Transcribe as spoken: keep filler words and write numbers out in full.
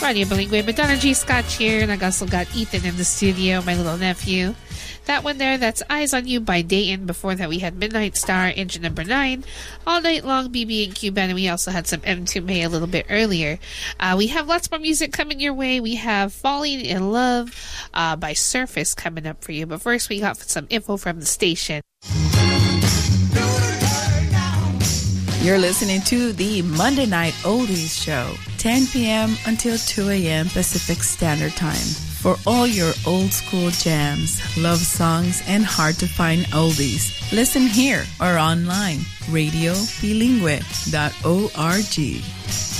Radio Bilingüe. Madonna G. Scotch here, and I also got Ethan in the studio, my little nephew. That one there, that's Eyes on You by Dayton. Before that, we had Midnight Star, Engine Number nine, All Night Long, B B and Q Band, and we also had some M two May a little bit earlier. Uh, we have lots more music coming your way. We have Falling in Love uh, by Surface coming up for you. But first, we got some info from the station. You're listening to the Monday Night Oldies Show, ten p.m. until two a.m. Pacific Standard Time. For all your old school jams, love songs, and hard-to-find oldies, listen here or online, radio bilingüe dot org.